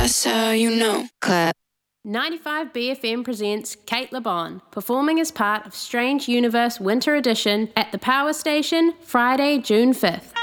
That's how you know. Clap. 95 BFM presents Kate LeBon, performing as part of Strange Universe Winter Edition at the Power Station, Friday, June 5th.